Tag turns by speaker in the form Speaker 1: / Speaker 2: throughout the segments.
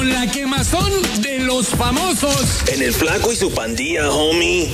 Speaker 1: con la quemazón de los famosos.
Speaker 2: En el Flaco y su pandilla, homie.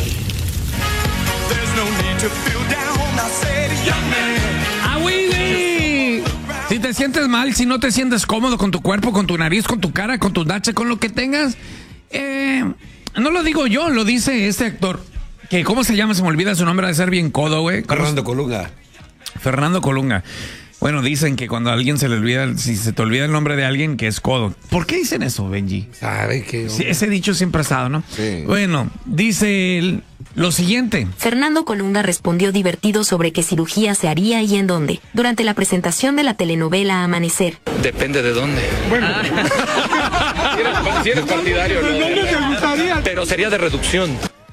Speaker 1: ¡Awili! Si te sientes mal, si no te sientes cómodo con tu cuerpo, con tu nariz, con tu cara, con tu nache, con lo que tengas, no lo digo yo, lo dice este actor. Que, ¿cómo se llama? Se me olvida su nombre, de ser bien codo, güey.
Speaker 3: Fernando Colunga.
Speaker 1: Fernando Colunga. Bueno, dicen que cuando a alguien se le olvida, si se te olvida el nombre de alguien, que es codo. ¿Por qué dicen eso, Benji?
Speaker 3: ¿Sabe qué?
Speaker 1: Sí, ese dicho siempre ha estado, ¿no?
Speaker 3: Sí.
Speaker 1: Bueno, dice lo siguiente.
Speaker 4: Fernando Colunga respondió divertido sobre qué cirugía se haría y en dónde, durante la presentación de la telenovela Amanecer.
Speaker 5: Depende de dónde. Bueno. Si eres partidario, ¿no? ¿Dónde te gustaría? Pero sería de reducción.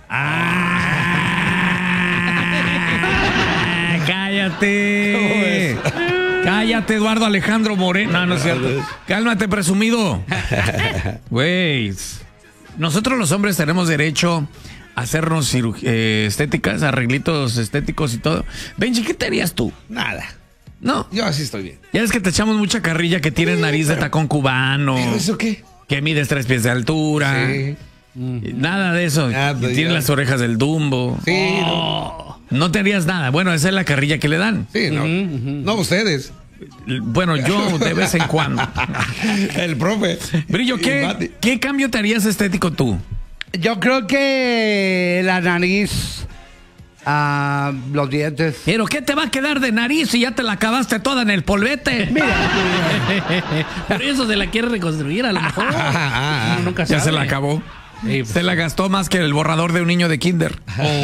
Speaker 1: ¡Cállate! ¡Cállate, Eduardo Alejandro Moreno! No, no es cierto. Cálmate, presumido. Güey, nosotros los hombres tenemos derecho a hacernos estéticas, arreglitos estéticos y todo. Benji, ¿qué te harías tú?
Speaker 3: Nada.
Speaker 1: No.
Speaker 3: Yo así estoy bien.
Speaker 1: Ya es que te echamos mucha carrilla que tienes nariz de tacón cubano.
Speaker 3: ¿Pero eso qué?
Speaker 1: Que mides 3 pies de altura.
Speaker 3: Sí.
Speaker 1: Nada de eso.
Speaker 3: Pues
Speaker 1: Tienes las orejas del Dumbo.
Speaker 3: Sí.
Speaker 1: No te harías nada. Bueno, esa es la carrilla que le dan.
Speaker 3: Sí, no. No ustedes.
Speaker 1: Bueno, yo de vez en cuando.
Speaker 3: El profe.
Speaker 1: Brillo, ¿qué cambio te harías estético tú?
Speaker 6: Yo creo que la nariz, los dientes.
Speaker 1: ¿Pero qué te va a quedar de nariz si ya te la acabaste toda en el polvete?
Speaker 6: Mira.
Speaker 7: Pero eso se la quiere reconstruir a lo mejor. Uno nunca
Speaker 1: Ya
Speaker 7: sabe.
Speaker 1: se la acabó.
Speaker 7: Sí, pues.
Speaker 1: Se la gastó más que el borrador de un niño de kinder.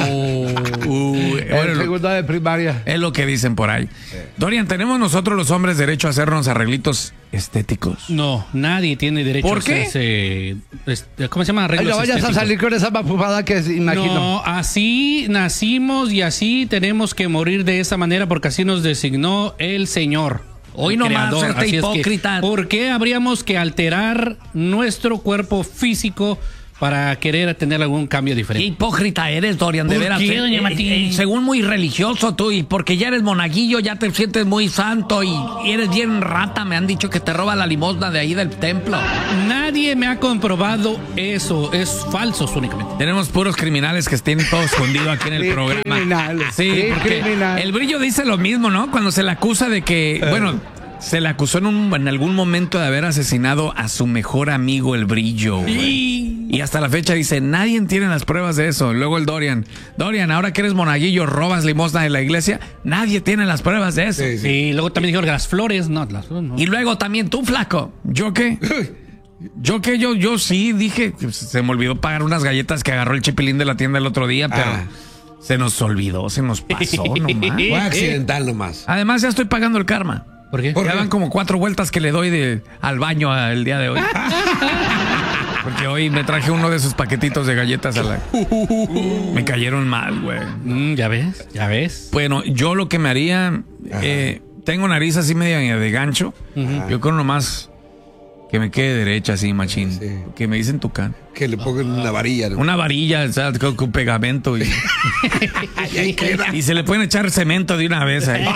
Speaker 6: En segundo de primaria.
Speaker 1: Es lo que dicen por ahí. Dorian, ¿tenemos nosotros los hombres derecho a hacernos arreglitos estéticos?
Speaker 7: No, nadie tiene derecho
Speaker 1: ¿Por
Speaker 7: a
Speaker 1: qué?
Speaker 7: hacerse, ¿cómo se llama? Arreglos
Speaker 6: No vayas
Speaker 7: estéticos.
Speaker 6: a salir con esa mafufada que imagino.
Speaker 7: No, así nacimos y así tenemos que morir de esa manera porque así nos designó el Señor.
Speaker 1: Hoy
Speaker 7: el
Speaker 1: no más
Speaker 7: Creador.
Speaker 1: serte
Speaker 7: Así es que,
Speaker 1: hipócrita.
Speaker 7: ¿por qué habríamos que alterar nuestro cuerpo físico para querer tener algún cambio
Speaker 1: Qué
Speaker 7: diferente?
Speaker 1: hipócrita eres, Dorian, de
Speaker 7: ¿Por
Speaker 1: veras.
Speaker 7: qué, doña Martín?
Speaker 1: Según muy religioso tú, y porque ya eres monaguillo, ya te sientes muy santo y eres bien rata. Me han dicho que te roba la limosna de ahí del templo.
Speaker 7: Nadie me ha comprobado eso, es falsos únicamente.
Speaker 1: Tenemos puros criminales que estén todo escondido aquí en el programa.
Speaker 6: Criminales.
Speaker 1: Sí, porque
Speaker 6: Criminales.
Speaker 1: el Brillo dice lo mismo, ¿no? Cuando se le acusa de que, bueno, se le acusó en algún momento de haber asesinado a su mejor amigo, el Brillo, güey. Y hasta la fecha dice, nadie tiene las pruebas de eso. Luego el Dorian, ahora que eres monaguillo, robas limosna de la iglesia, nadie tiene las pruebas de eso.
Speaker 3: Sí, sí.
Speaker 7: Y luego también dijeron que las flores, no, las flores no.
Speaker 1: Y luego también tú, flaco. ¿Yo qué? Yo sí dije, se me olvidó pagar unas galletas que agarró el chipilín de la tienda el otro día, pero se nos olvidó, se nos pasó nomás.
Speaker 3: Fue accidental nomás.
Speaker 1: Además ya estoy pagando el karma.
Speaker 7: ¿Por qué?
Speaker 1: Ya van como 4 vueltas que le doy al baño el día de hoy. Porque hoy me traje uno de esos paquetitos de galletas a la... Me cayeron mal, güey.
Speaker 7: Ya ves.
Speaker 1: Bueno, yo lo que me haría... tengo nariz así media de gancho. Yo creo nomás que me quede derecha así, machín.
Speaker 3: Sí.
Speaker 1: Que me dicen tucán.
Speaker 3: Que le pongan una varilla, ¿no?
Speaker 1: Una varilla, ¿sabes? Con pegamento. Y se le pueden echar cemento de una vez ahí.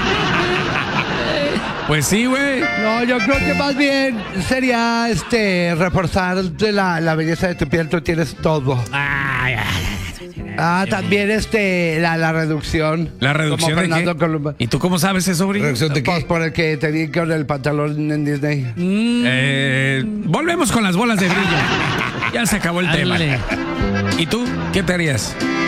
Speaker 1: Pues sí, güey.
Speaker 6: No, yo creo que más bien sería reforzar la belleza de tu piel. Tú tienes todo. También la reducción.
Speaker 1: ¿La reducción
Speaker 6: Como
Speaker 1: de
Speaker 6: Fernando
Speaker 1: qué?
Speaker 6: Colunga.
Speaker 1: ¿Y tú cómo sabes eso, Brillo?
Speaker 3: ¿Reacción de
Speaker 6: Pues
Speaker 3: qué?
Speaker 6: por el que te vi con el pantalón en Disney.
Speaker 1: Volvemos con las bolas de Brillo. Ya se acabó el tema.
Speaker 7: Ándale.
Speaker 1: ¿Y tú? ¿Qué te harías?